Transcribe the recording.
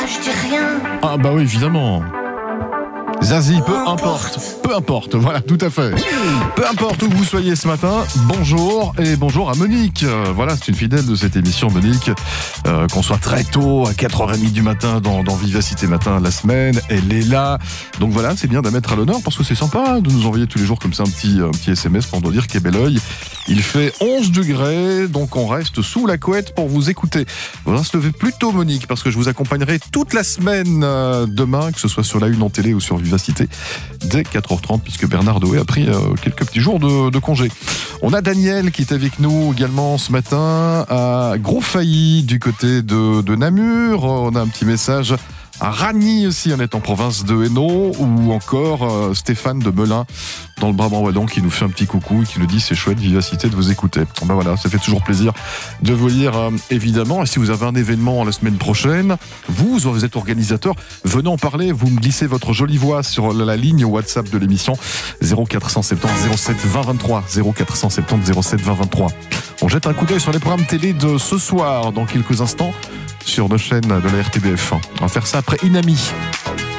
je dis rien. Ah bah oui, évidemment. Zazie, peu importe, voilà, tout à fait. Peu importe où vous soyez ce matin, bonjour et bonjour à Monique. Voilà, c'est une fidèle de cette émission, Monique. Qu'on soit très tôt, à 4h30 du matin dans Vivacité Matin la semaine, elle est là. Donc voilà, c'est bien de la mettre à l'honneur parce que c'est sympa de nous envoyer tous les jours comme ça un petit SMS pour nous dire qu'est bel oeil. Il fait 11 degrés, donc on reste sous la couette pour vous écouter. Voilà, se lever plus tôt, Monique, parce que je vous accompagnerai toute la semaine demain, que ce soit sur la Une en télé ou sur Vivacité, dès 4h30, puisque Bernard Doé a pris quelques petits jours de congé. On a Daniel qui est avec nous également ce matin à Gros-Failly, du côté de Namur. On a un petit message à Ragny aussi, on est en province de Hainaut, ou encore Stéphane de Melun dans le Brabant wallon qui nous fait un petit coucou et qui nous dit c'est chouette, Vivacité, de vous écouter. Ben voilà, ça fait toujours plaisir de vous lire évidemment. Et si vous avez un événement la semaine prochaine, vous êtes organisateur, venez en parler, vous me glissez votre jolie voix sur la ligne WhatsApp de l'émission 0470 07 20 23 0470 07 20 23. On jette un coup d'œil sur les programmes télé de ce soir dans quelques instants sur nos chaînes de la RTBF. On va faire ça après Inami.